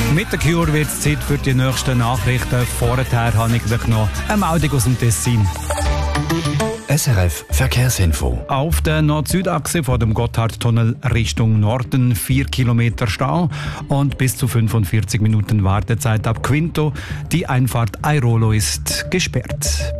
Mit der Cure wird es Zeit für die nächsten Nachrichten. Vorher habe ich noch eine Meldung aus dem Tessin. SRF Verkehrsinfo. Auf der Nord-Süd-Achse vor dem Gotthardtunnel Richtung Norden 4 Kilometer Stau und bis zu 45 Minuten Wartezeit ab Quinto. Die Einfahrt Airolo ist gesperrt.